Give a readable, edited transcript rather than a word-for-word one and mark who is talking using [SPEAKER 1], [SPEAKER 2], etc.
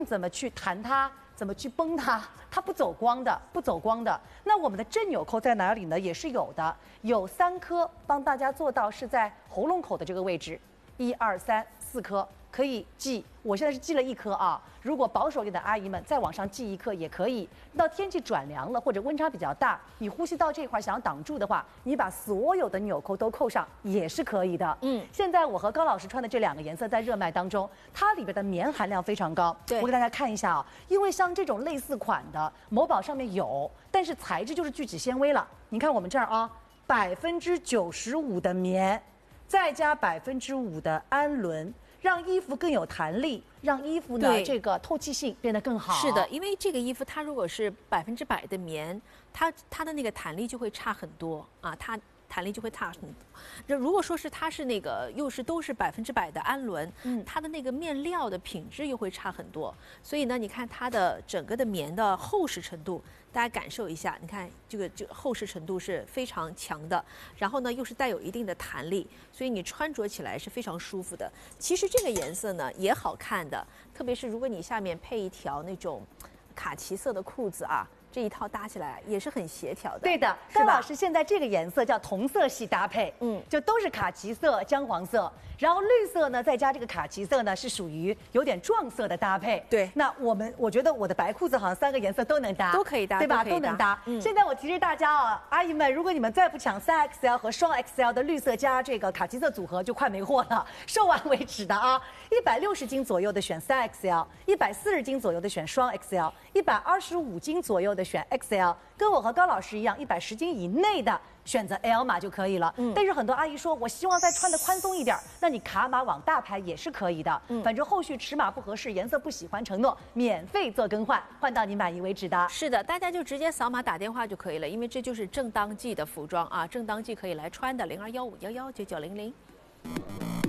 [SPEAKER 1] 怎么去弹它，怎么去绷它，它不走光的，不走光的。那我们的正纽扣在哪里呢？也是有的，有3颗，帮大家做到是在喉咙口的这个位置，1、2、3、4颗。可以记，我现在是记了1颗啊。如果保守一点的阿姨们再往上记1颗也可以。到天气转凉了或者温差比较大，你呼吸道这块想要挡住的话，你把所有的纽扣都扣上也是可以的。现在我和高老师穿的这2个颜色在热卖当中，它里边的棉含量非常高。我给大家看一下啊，因为像这种类似款的，某宝上面有，但是材质就是聚酯纤维了。你看我们这儿啊，95%的棉，再加5%的氨纶。让衣服更有弹力，让衣服呢这个透气性变得更好。
[SPEAKER 2] 是的，因为这个衣服它如果是100%的棉，它的那个弹力就会差很多啊，它弹力就会差很多。那如果说是它是那个又是都是100%的氨纶，它的那个面料的品质又会差很多。所以呢，你看它的整个的棉的厚实程度，大家感受一下，你看这个厚实程度是非常强的，然后呢又是带有一定的弹力，所以你穿着起来是非常舒服的。其实这个颜色呢也好看的，特别是如果你下面配一条那种卡其色的裤子啊。这一套搭起来也是很协调的。
[SPEAKER 1] 对的，高老师现在这个颜色叫同色系搭配，就都是卡其色、姜黄色，然后绿色呢再加这个卡其色呢是属于有点撞色的搭配。
[SPEAKER 2] 对，
[SPEAKER 1] 那我觉得我的白裤子好像3个颜色都能搭，
[SPEAKER 2] 都可以搭，
[SPEAKER 1] 对吧？都能搭。现在我提示大家啊，阿姨们，如果你们再不抢3XL 和双 XL 的绿色加这个卡其色组合，就快没货了，售完为止的啊。160斤左右的选3XL，140斤左右的选双 XL，125斤左右的选 XL， 跟我和高老师一样，110斤以内的选择 L 码就可以了。但是很多阿姨说，我希望再穿得宽松一点，那你卡码往大牌也是可以的。反正后续尺码不合适、颜色不喜欢，承诺免费做更换，换到你满意为止的。
[SPEAKER 2] 是的，大家就直接扫码打电话就可以了，因为这就是正当季的服装啊，正当季可以来穿的，0215119900。